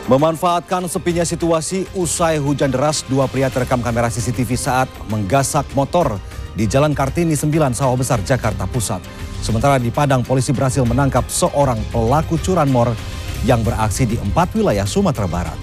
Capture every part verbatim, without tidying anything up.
Memanfaatkan sepinya situasi usai hujan deras, dua pria terekam kamera C C T V saat menggasak motor di Jalan Kartini sembilan, Sawah Besar, Jakarta Pusat. Sementara di Padang, polisi berhasil menangkap seorang pelaku curanmor yang beraksi di empat wilayah Sumatera Barat.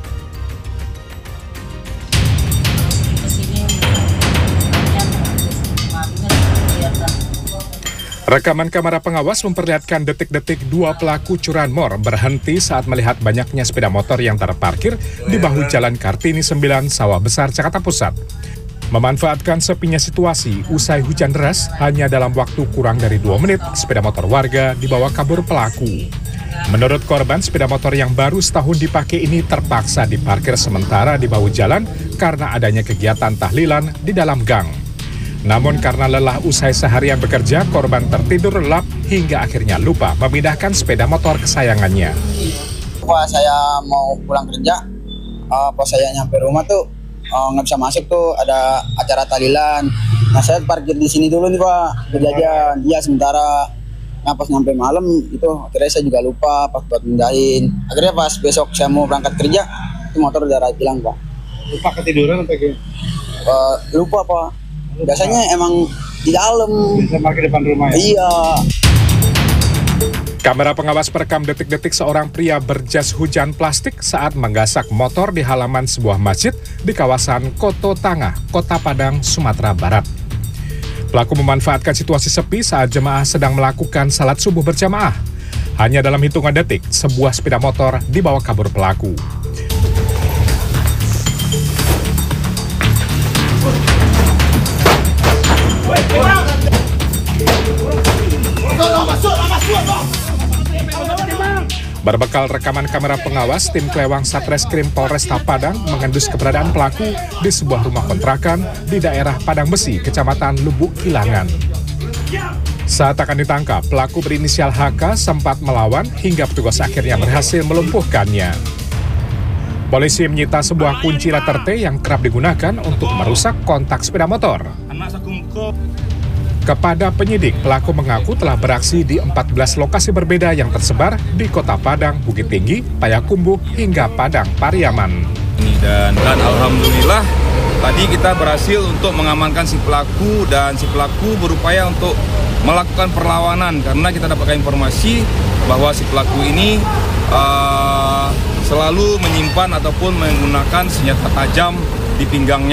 Rekaman kamera pengawas memperlihatkan detik-detik dua pelaku curanmor berhenti saat melihat banyaknya sepeda motor yang terparkir di bahu Jalan Kartini sembilan, Sawah Besar, Jakarta Pusat. Memanfaatkan sepinya situasi usai hujan deras, hanya dalam waktu kurang dari dua menit, sepeda motor warga dibawa kabur pelaku. Menurut korban, sepeda motor yang baru setahun dipakai ini terpaksa diparkir sementara di bahu jalan karena adanya kegiatan tahlilan di dalam gang. Namun karena lelah usai seharian bekerja, korban tertidur lelap hingga akhirnya lupa memindahkan sepeda motor kesayangannya. Pas saya mau pulang kerja, uh, pas saya nyampe rumah tuh nggak uh, bisa masuk tuh, ada acara tahlilan. Nah saya parkir di sini dulu nih Pak, kejadian. Iya sementara, nah pas nyampe malam itu akhirnya saya juga lupa pas buat mindahin. Akhirnya pas besok saya mau berangkat kerja, itu motor udah hilang Pak. Lupa ketiduran atau gimana? Uh, lupa Pak. Biasanya emang di dalam. Bisa parkir depan rumah ya? Iya. Kamera pengawas perekam detik-detik seorang pria berjas hujan plastik saat menggasak motor di halaman sebuah masjid di kawasan Koto Tangah, Kota Padang, Sumatera Barat. Pelaku memanfaatkan situasi sepi saat jemaah sedang melakukan salat subuh berjamaah. Hanya dalam hitungan detik, sebuah sepeda motor dibawa kabur pelaku. Berbekal rekaman kamera pengawas, tim Klewang Satreskrim Polresta Padang mengendus keberadaan pelaku di sebuah rumah kontrakan di daerah Padang Besi, Kecamatan Lubuk Kilangan. Saat akan ditangkap, pelaku berinisial H K sempat melawan hingga petugas akhirnya berhasil melumpuhkannya. Polisi menyita sebuah kunci letter T yang kerap digunakan untuk merusak kontak sepeda motor. Kepada penyidik, pelaku mengaku telah beraksi di empat belas lokasi berbeda yang tersebar di Kota Padang, Bukit Tinggi, Payakumbuh, hingga Padang Pariaman. Dan, dan alhamdulillah tadi kita berhasil untuk mengamankan si pelaku, dan si pelaku berupaya untuk melakukan perlawanan karena kita dapatkan informasi bahwa si pelaku ini uh, selalu menyimpan ataupun menggunakan senjata tajam di pinggangnya.